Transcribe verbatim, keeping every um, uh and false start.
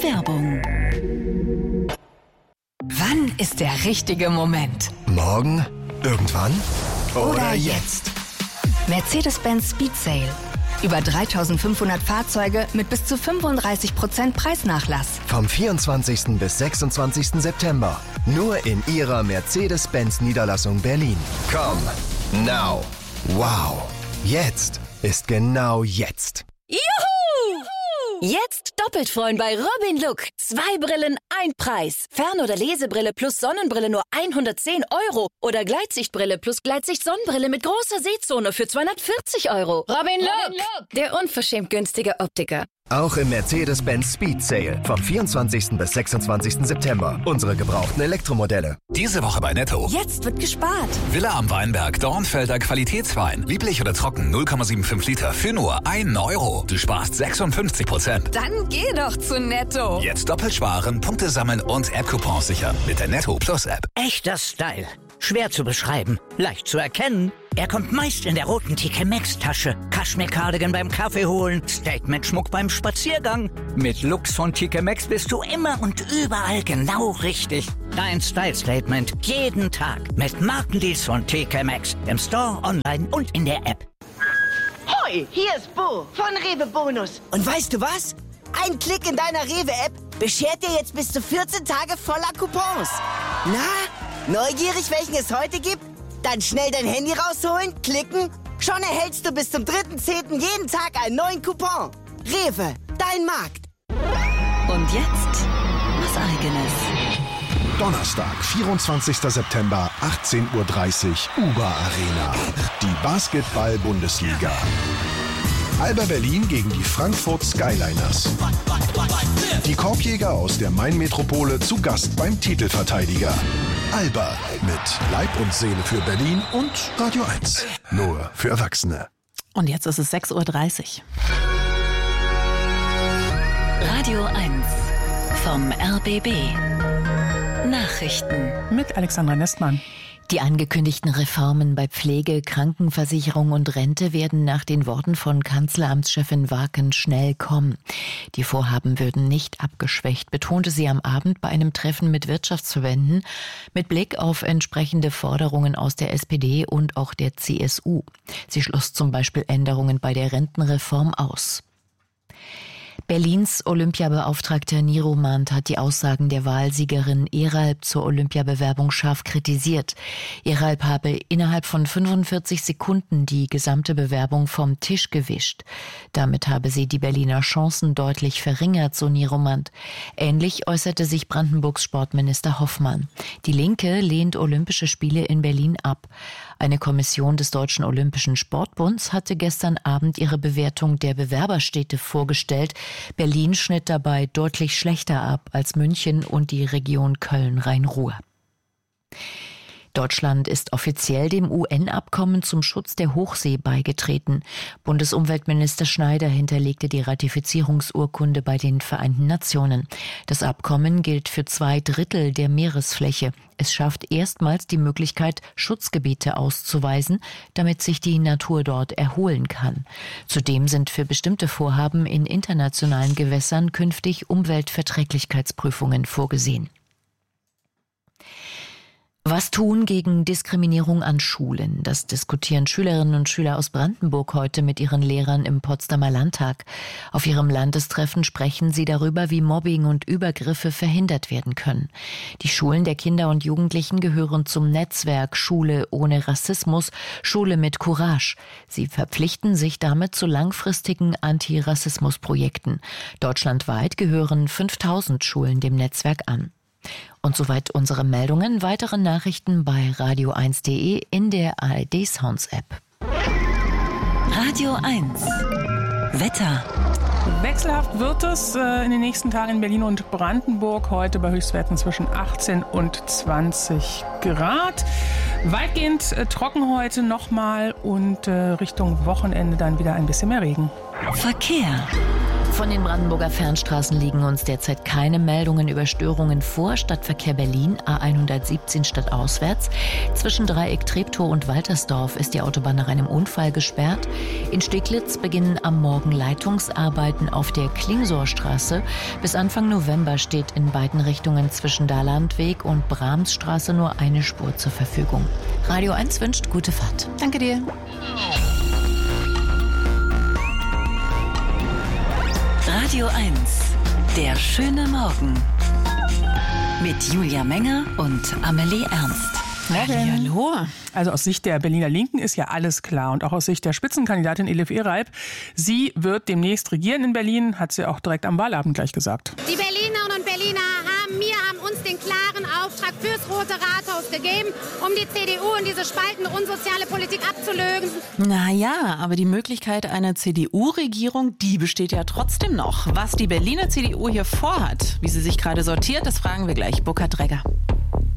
Werbung. Wann ist der richtige Moment? Morgen? Irgendwann? Oder, Oder jetzt? Mercedes-Benz Speed Sale. Über dreitausendfünfhundert Fahrzeuge mit bis zu fünfunddreißig Prozent Preisnachlass. Vom vierundzwanzigsten bis sechsundzwanzigsten September. Nur in Ihrer Mercedes-Benz-Niederlassung Berlin. Komm, now. Wow. Jetzt ist genau jetzt. Juhu! Jetzt doppelt freuen bei Robin Look. Zwei Brillen, ein Preis. Fern- oder Lesebrille plus Sonnenbrille nur hundertzehn Euro. Oder Gleitsichtbrille plus Gleitsicht-Sonnenbrille mit großer Sehzone für zweihundertvierzig Euro. Robin Look, Robin Look, der unverschämt günstige Optiker. Auch im Mercedes-Benz Speed Sale vom vierundzwanzigsten bis sechsundzwanzigsten September. Unsere gebrauchten Elektromodelle. Diese Woche bei Netto. Jetzt wird gespart. Villa am Weinberg, Dornfelder Qualitätswein. Lieblich oder trocken, null Komma fünfundsiebzig Liter für nur einen Euro. Du sparst sechsundfünfzig Prozent. Dann geh doch zu Netto. Jetzt doppelt sparen, Punkte sammeln und App-Coupons sichern mit der Netto Plus App. Echter Style. Schwer zu beschreiben, leicht zu erkennen. Er kommt meist in der roten T K Maxx-Tasche. Kaschmir-Cardigan beim Kaffee holen, Statement-Schmuck beim Spaziergang. Mit Looks von T K Maxx bist du immer und überall genau richtig. Dein Style-Statement jeden Tag mit Markendeals von T K Maxx. Im Store, online und in der App. Hoi, hier ist Bo von Rewe Bonus. Und weißt du was? Ein Klick in deiner Rewe-App beschert dir jetzt bis zu vierzehn Tage voller Coupons. Na, neugierig, welchen es heute gibt? Dann schnell dein Handy rausholen, klicken. Schon erhältst du bis zum dritten zehnten jeden Tag einen neuen Coupon. Rewe, dein Markt. Und jetzt was Eigenes. Donnerstag, vierundzwanzigsten September, achtzehn Uhr dreißig, Uber Arena. Die Basketball-Bundesliga. Alba Berlin gegen die Frankfurt Skyliners. Die Korbjäger aus der Main-Metropole zu Gast beim Titelverteidiger. Alba mit Leib und Seele für Berlin und Radio eins. Nur für Erwachsene. Und jetzt ist es sechs Uhr dreißig. Radio eins vom R B B. Nachrichten Mit Alexandra Nestmann. Die angekündigten Reformen bei Pflege, Krankenversicherung und Rente werden nach den Worten von Kanzleramtschefin Waken schnell kommen. Die Vorhaben würden nicht abgeschwächt, betonte sie am Abend bei einem Treffen mit Wirtschaftsverbänden mit Blick auf entsprechende Forderungen aus der S P D und auch der C S U. Sie schloss zum Beispiel Änderungen bei der Rentenreform aus. Berlins Olympiabeauftragter Niromand hat die Aussagen der Wahlsiegerin Eralp zur Olympiabewerbung scharf kritisiert. Eralp habe innerhalb von fünfundvierzig Sekunden die gesamte Bewerbung vom Tisch gewischt. Damit habe sie die Berliner Chancen deutlich verringert, so Niromand. Ähnlich äußerte sich Brandenburgs Sportminister Hoffmann. Die Linke lehnt Olympische Spiele in Berlin ab. Eine Kommission des Deutschen Olympischen Sportbunds hatte gestern Abend ihre Bewertung der Bewerberstädte vorgestellt. Berlin schnitt dabei deutlich schlechter ab als München und die Region Köln-Rhein-Ruhr. Deutschland ist offiziell dem U N-Abkommen zum Schutz der Hochsee beigetreten. Bundesumweltminister Schneider hinterlegte die Ratifizierungsurkunde bei den Vereinten Nationen. Das Abkommen gilt für zwei Drittel der Meeresfläche. Es schafft erstmals die Möglichkeit, Schutzgebiete auszuweisen, damit sich die Natur dort erholen kann. Zudem sind für bestimmte Vorhaben in internationalen Gewässern künftig Umweltverträglichkeitsprüfungen vorgesehen. Was tun gegen Diskriminierung an Schulen? Das diskutieren Schülerinnen und Schüler aus Brandenburg heute mit ihren Lehrern im Potsdamer Landtag. Auf ihrem Landestreffen sprechen sie darüber, wie Mobbing und Übergriffe verhindert werden können. Die Schulen der Kinder und Jugendlichen gehören zum Netzwerk Schule ohne Rassismus, Schule mit Courage. Sie verpflichten sich damit zu langfristigen Antirassismusprojekten. Deutschlandweit gehören fünftausend Schulen dem Netzwerk an. Und soweit unsere Meldungen. Weitere Nachrichten bei radio eins punkt de in der A R D Sounds App. Radio eins Wetter. Wechselhaft wird es äh, in den nächsten Tagen in Berlin und Brandenburg. Heute bei Höchstwerten zwischen achtzehn und zwanzig Grad. Weitgehend äh, trocken heute nochmal und äh, Richtung Wochenende dann wieder ein bisschen mehr Regen. Verkehr. Von den Brandenburger Fernstraßen liegen uns derzeit keine Meldungen über Störungen vor. Stadtverkehr Berlin, A hundertsiebzehn stadtauswärts. Zwischen Dreieck Treptow und Waltersdorf ist die Autobahn nach einem Unfall gesperrt. In Steglitz beginnen am Morgen Leitungsarbeiten auf der Klingsorstraße. Bis Anfang November steht in beiden Richtungen zwischen Dalandweg und Brahmsstraße nur eine Spur zur Verfügung. Radio eins wünscht gute Fahrt. Danke dir. Radio eins, der schöne Morgen. Mit Julia Menger und Amelie Ernst. Hallo. Also aus Sicht der Berliner Linken ist ja alles klar. Und auch aus Sicht der Spitzenkandidatin Elif Ereib. Sie wird demnächst regieren in Berlin, hat sie auch direkt am Wahlabend gleich gesagt. Die Berlinerinnen und Berliner haben mir, haben uns den klaren Auftrag fürs Rote Rathaus gegeben, um die C D U und diese spaltende, unsoziale Politik abzulösen. Naja, aber die Möglichkeit einer C D U-Regierung, die besteht ja trotzdem noch. Was die Berliner C D U hier vorhat, wie sie sich gerade sortiert, das fragen wir gleich Burkhard Dregger.